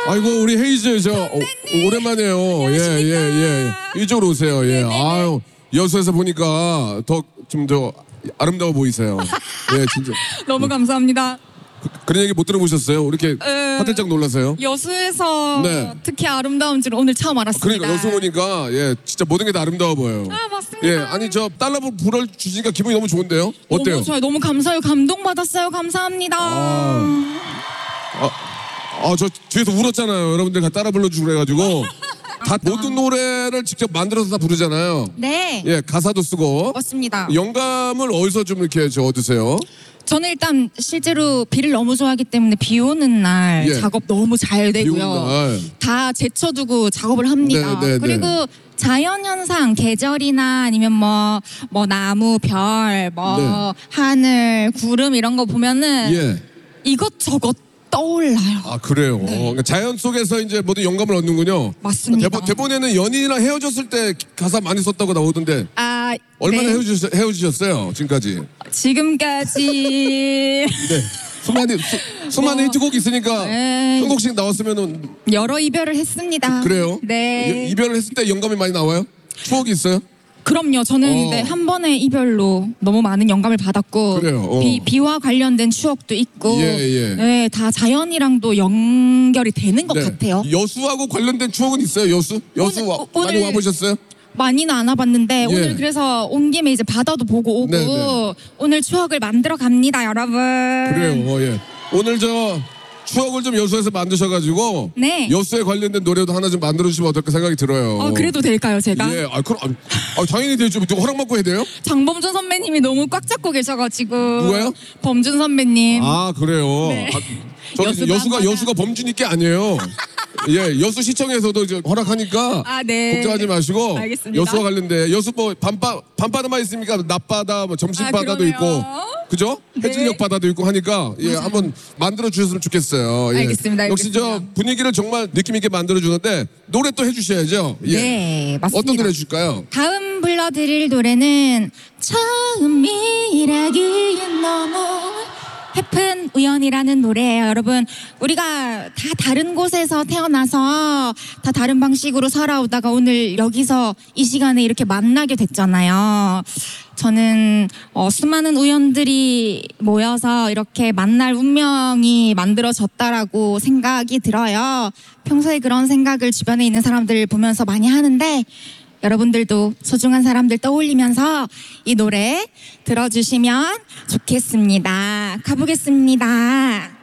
아이고 우리 헤이즈 오랜만이에요. 예. 이쪽으로 오세요. 예. 아유 여수에서 보니까 더 좀 더 아름다워 보이세요. 예, 진짜. 너무 감사합니다. 그런 얘기 못 들어보셨어요? 이렇게 화들짝 놀라세요? 여수에서 네. 특히 아름다운 줄 오늘 처음 알았습니다. 그러니까 여수 오니까 예, 진짜 모든 게 다 아름다워 보여요. 아, 맞습니다. 예, 아니 저 달러 불어주시니까 기분이 너무 좋은데요? 어때요? 너무 좋아요. 너무 감사해요. 감동받았어요. 감사합니다. 저 뒤에서 울었잖아요. 여러분들 다 따라 불러주고 그래가지고 다 모든 노래를 직접 만들어서 다 부르잖아요. 네. 예, 가사도 쓰고. 맞습니다. 영감을 어디서 좀 이렇게 얻으세요? 저는 일단 실제로 비를 너무 좋아하기 때문에 비 오는 날 예. 작업 너무 잘 비 오는 되고요. 날. 다 제쳐두고 작업을 합니다. 네. 그리고 자연현상, 계절이나 아니면 뭐 나무, 별, 네. 하늘, 구름 이런 거 보면은 예. 이것저것 떠올라요. 아 그래요. 그러니까 자연 속에서 이제 모든 영감을 얻는군요. 맞습니다. 대본에는 연인이랑 헤어졌을 때 가사 많이 썼다고 나오던데 얼마나 네. 헤어지셨어요 지금까지? 지금까지 네. 수많은 히트곡이 있으니까 네. 한 곡씩 나왔으면은 여러 이별을 했습니다. 그래요? 네. 이별을 했을 때 영감이 많이 나와요? 추억이 있어요? 그럼요. 저는 네, 한 번의 이별로 너무 많은 영감을 받았고 그래요. 비와 관련된 추억도 있고 예. 네, 다 자연이랑도 연결이 되는 것 네. 같아요. 여수하고 관련된 추억은 있어요? 여수 많이 오늘 와보셨어요? 많이는 안 와봤는데 예. 오늘 그래서 온 김에 이제 바다도 보고 오고 네. 오늘 추억을 만들어 갑니다, 여러분. 그래요. 예. 오늘 저 추억을 좀 여수에서 만드셔가지고 네. 여수에 관련된 노래도 하나 좀 만들어주시면 어떨까 생각이 들어요. 그래도 될까요, 제가? 예, 그럼 당연히 되죠. 누가 허락받고 해야 돼요? 장범준 선배님이 너무 꽉 잡고 계셔가지고. 누가요? 범준 선배님. 아 그래요. 네. 저기 여수가 범준이 게 아니에요. 예, 여수 시청에서도 이제 허락하니까 네. 걱정하지 마시고 알겠습니다. 여수와 관련된 여수 뭐 밤바다만 있습니까? 낮바다, 뭐 점심바다도 그러네요. 있고, 그죠? 네. 해질녘 바다도 있고 하니까 예, 한번 만들어 주셨으면 좋겠어요. 예. 알겠습니다. 역시 저 분위기를 정말 느낌 있게 만들어 주는데 노래 또 해주셔야죠. 예. 네, 맞습니다. 어떤 노래 해줄까요? 다음 불러드릴 노래는 처음이라기엔 너무 해픈 우연이라는 노래예요. 여러분, 우리가 다 다른 곳에서 태어나서 다 다른 방식으로 살아오다가 오늘 여기서 이 시간에 이렇게 만나게 됐잖아요. 저는 수많은 우연들이 모여서 이렇게 만날 운명이 만들어졌다라고 생각이 들어요. 평소에 그런 생각을 주변에 있는 사람들 보면서 많이 하는데 여러분들도 소중한 사람들 떠올리면서 이 노래 들어주시면 좋겠습니다. 가보겠습니다.